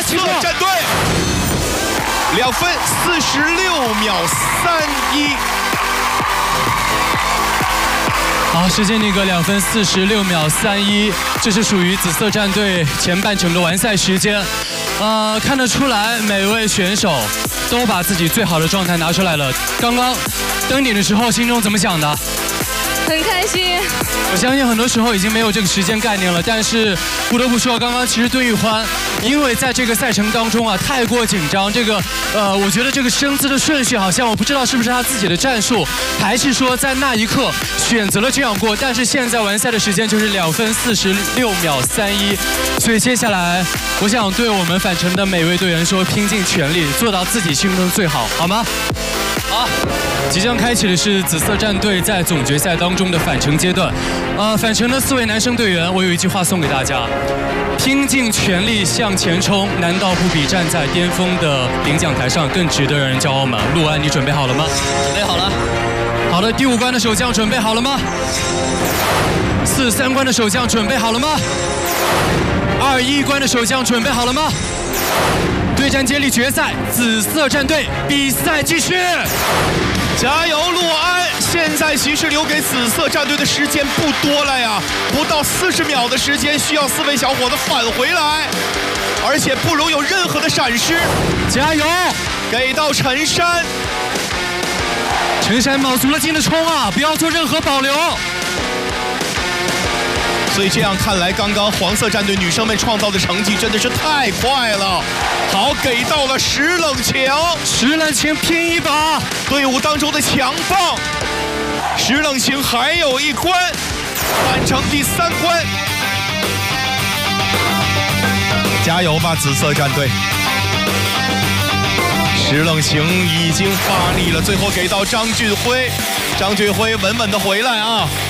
色战队2分46秒31。 好，时间那个2分46秒31，这是属于紫色战队前半程的完赛时间。看得出来每位选手都把自己最好的状态拿出来了。刚刚登顶的时候，心中怎么想的？ 很开心。 我相信很多时候已经没有这个时间概念了，但是不得不说，刚刚其实邓玉欢，因为在这个赛程当中啊太过紧张，这个我觉得这个生姿的顺序好像我不知道是不是他自己的战术，还是说在那一刻选择了这样过。但是现在完赛的时间就是2分46秒31，所以接下来我想对我们返程的每位队员说，拼尽全力做到自己心中的最好，好吗？好，即将开启的是紫色战队在总决赛当中的返程阶段。返程的4位男生队员，我有一句话送给大家：拼尽全力向前冲，难道不比站在巅峰的领奖台上更值得让人骄傲吗？陆安，你准备好了吗？ 准备好了。 好的，第5关的守将准备好了吗？43关的守将准备好了吗？21关的守将准备好了吗？对战接力决赛，紫色战队比赛继续， 加油，陆安！现在其实留给紫色战队的时间不多了呀，不到40秒的时间，需要4位小伙子返回来，而且不容有任何的闪失。 加油！ 给到陈山， 陈山卯足了劲的冲啊，不要做任何保留。 所以这样看来，刚刚黄色战队女生们创造的成绩真的是太快了。好，给到了石冷晴， 石冷晴拼一把， 队伍当中的强棒。石冷晴还有一关，返程第3关，加油吧，紫色战队！石冷晴已经发力了，最后给到张俊辉，张俊辉稳稳的回来啊。